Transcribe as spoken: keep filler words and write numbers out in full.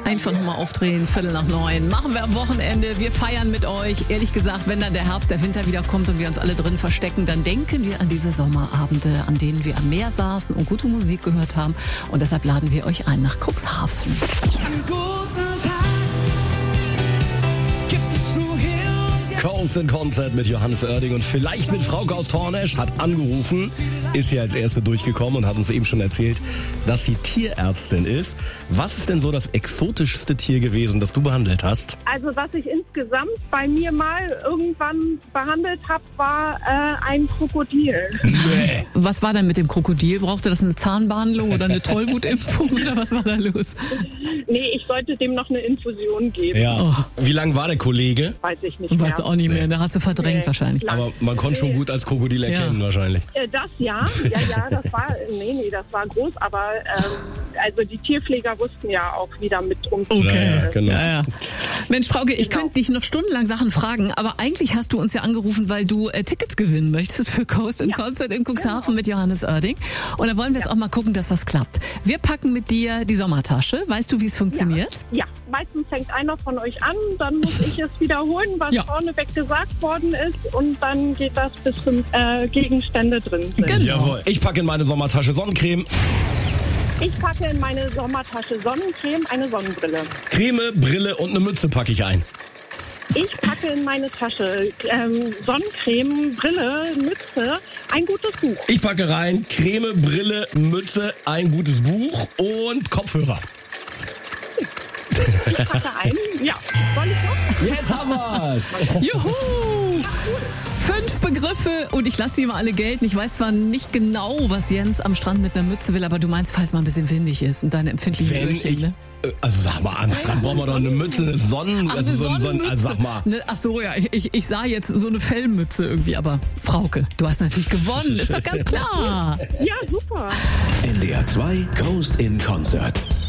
Einfach nochmal aufdrehen, Viertel nach neun. Machen wir am Wochenende, wir feiern mit euch. Ehrlich gesagt, wenn dann der Herbst, der Winter wieder kommt und wir uns alle drin verstecken, dann denken wir an diese Sommerabende, an denen wir am Meer saßen und gute Musik gehört haben. Und deshalb laden wir euch ein nach Cuxhaven. Coast in Concert mit Johannes Oerding und vielleicht mit Frauke aus Tornesch, hat angerufen, ist hier als Erste durchgekommen und hat uns eben schon erzählt, dass sie Tierärztin ist. Was ist denn so das exotischste Tier gewesen, das du behandelt hast? Also was ich insgesamt bei mir mal irgendwann behandelt habe, war äh, ein Krokodil. Nee. Was war denn mit dem Krokodil? Brauchte das eine Zahnbehandlung oder eine Tollwutimpfung oder was war da los? Nee, ich sollte dem noch eine Infusion geben. Ja. Oh. Wie lang war der Kollege? Weiß ich nicht mehr. Weißt du auch nicht mehr, Nee. da hast du verdrängt Nee. wahrscheinlich. Lang. Aber man konnte schon gut als Krokodil erkennen Ja. wahrscheinlich. Äh, Das ja, ja, ja, das war, nee, nee, das war groß, aber ähm, also die Tierpfleger wussten ja auch, wie damit umzugehen. Okay. Ja, ja, genau. Ja, ja. Mensch, Frauke, ich Genau. könnte dich noch stundenlang Sachen fragen, aber eigentlich hast du uns ja angerufen, weil du äh, Tickets gewinnen möchtest für Coast in Ja. Concert in Cuxhaven Genau. mit Johannes Oerding. Und da wollen wir jetzt Ja. auch mal gucken, dass das klappt. Wir packen mit dir die Sommertasche. Weißt du, wie es funktioniert? Ja, meistens fängt einer von euch an, dann muss ich es wiederholen, was Ja. vorneweg gesagt worden ist und dann geht das, bis fünf äh, Gegenstände drin sind. Genau. Jawohl. Ich packe in meine Sommertasche Sonnencreme, Ich packe in meine Sommertasche Sonnencreme, eine Sonnenbrille. Creme, Brille und eine Mütze packe ich ein. Ich packe in meine Tasche ähm, Sonnencreme, Brille, Mütze, ein gutes Buch. Ich packe rein Creme, Brille, Mütze, ein gutes Buch und Kopfhörer. Ich packe ein, ja, soll ich noch? Jetzt haben wir's. Juhu! Fünf Begriffe und ich lasse die mal alle gelten. Ich weiß zwar nicht genau, was Jens am Strand mit einer Mütze will, aber du meinst, falls mal ein bisschen windig ist und deine empfindlichen Wenn Öhrchen, ich, ne? äh, also sag mal, am Strand brauchen wir doch eine Mütze, eine Sonnen... Ach, also eine so ein- so ein- Sonnenmütze. also sag mal. Ne, ach so, ja, ich, ich, ich sah jetzt so eine Fellmütze irgendwie, aber Frauke, du hast natürlich gewonnen, ist doch ganz klar. Ja, super. N D R zwei Coast in Concert.